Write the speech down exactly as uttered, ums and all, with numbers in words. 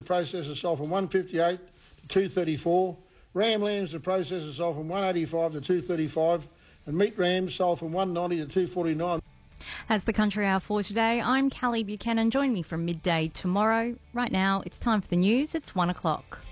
processors sold from one fifty-eight to two thirty-four. Ram lambs and processors sold from one eighty-five to two thirty-five. And meat rams sold from one ninety to two forty-nine. That's the Country Hour for today. I'm Callie Buchanan. Join me from midday tomorrow. Right now, it's time for the news. It's one o'clock.